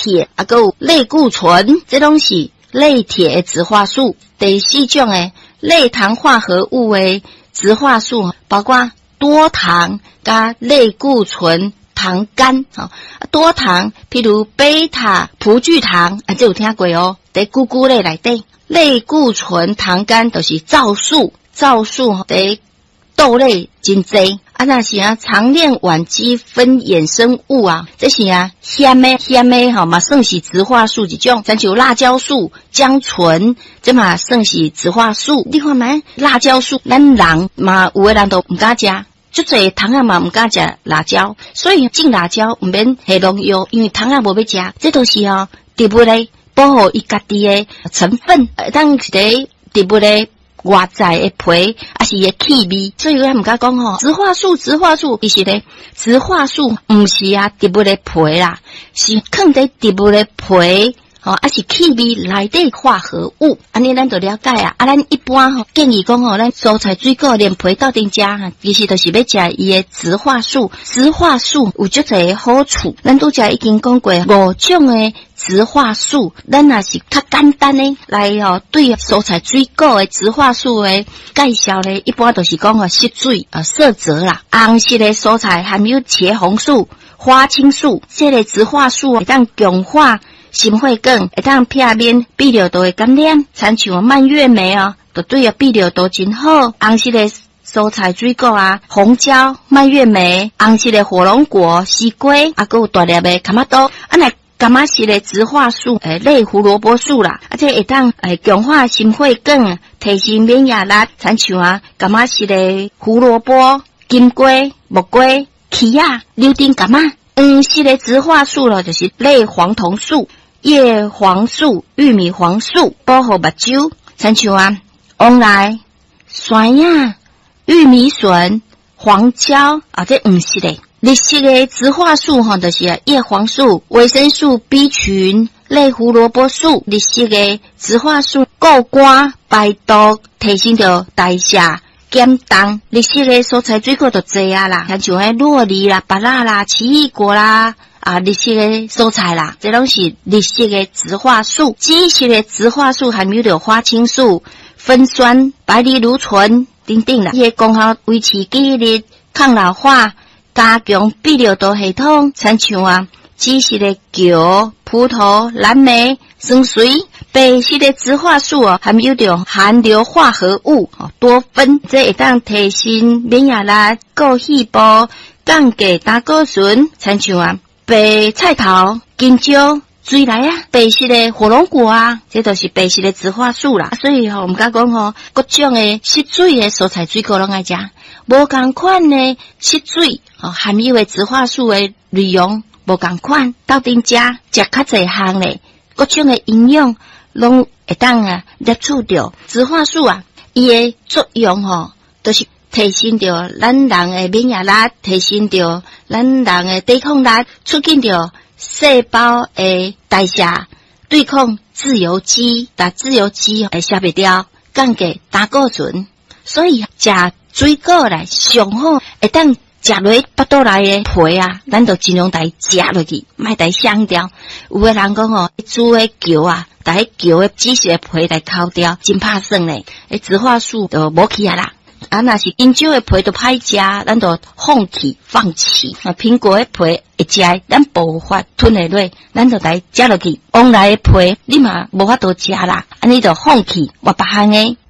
铁，还有类固醇，这拢是类铁的植化素。第四种的类糖化合物的植化素，包括多糖加类固醇糖苷。多糖譬如贝塔葡聚糖，这有听过哦，在菇菇类内底。类固醇糖苷就是皂素，皂素在豆类真多。那是长链烷基酚衍生物啊，这是咸的嘛算是植化素一种，像像辣椒素、姜醇，这嘛算是植化素。你看嘛，辣椒素，咱人嘛有的人都唔敢食。就侪糖仔嘛唔敢食辣椒，所以种辣椒唔免下农药，因为糖仔无要食，这都是植物类保护伊家己的成分，当是伫植物类外在的皮，还是伊的气味，所以咱唔敢讲植化素其实咧，植化素唔是植物的皮啦，是放在植物的皮。还是气味内底化合物，安尼咱就了解啊。咱一般建议讲咱蔬菜水果连皮斗阵食其实就是要食伊的植化素。植化素有足侪好处，咱拄则已经讲过5种的植化素，咱也是较简单的来对蔬菜水果的植化素的介绍咧，一般都是讲色水色泽啦。红色的蔬菜含有茄红素、花青素，这类植化素会当强化心血管，会当避免泌尿道的感染，亲像蔓越莓就对泌尿道真好。红色的蔬菜水果红椒、蔓越莓，红色的火龙果、西瓜，还有大粒的卡马多。那柑仔色的植化素，类胡萝卜素啦，这会当强化心血管，提升免疫力，亲像柑仔色的胡萝卜、金瓜、木瓜、茄仔、柳丁柑仔。黄色的植化素咯，就是类黄酮素、叶黄素、玉米黄素，保护目睭，亲像黄梨、酸芽、玉米笋、黄椒这黄色的。绿色的植化素就是叶黄素、维生素 B 群、类胡萝卜素。绿色的植化素固肝、排毒，提升着代谢。减重，绿色的蔬菜水果就多啦，像洛梨啦、芭乐啦、奇异果啦，绿色的蔬菜啦，这拢是绿色的植化素。紫色的植化素含有着花青素、酚酸、白藜芦醇等等啦，伊的功效维持记忆力、抗老化、加强泌尿道系统，亲像紫色的柚、葡萄、蓝莓、酸水。白色的植化素含有着含硫化合物多酚，这会当提升免疫力、顾细胞、降低胆固醇，亲像白菜头、金蕉、水梨白色的火龙果这都是白色的植化素啦。所以我们讲各种的色水的蔬菜水果拢爱食，无同款的色水含有的植化素的内容无同款，斗阵食较侪项咧，各种的营养拢会当摄取到。植化素伊的作用就是提升着咱人的免疫力，提升着咱人的抵抗力，促进着细胞的代谢，对抗自由基，自由基会消灭掉，降低胆固醇。所以食水果来上好，会当食落腹肚内的皮咱就尽量来食落去，莫来伤掉。有的人讲煮的球把迄球的紫色的皮来抠掉，真拍算咧。植化素就无去啦。若是香蕉的皮都歹食，咱就放弃。苹果的皮会食，咱无法吞下落，咱就来食落去。黄梨的皮你嘛无法度食啦，安尼就放弃。我别项的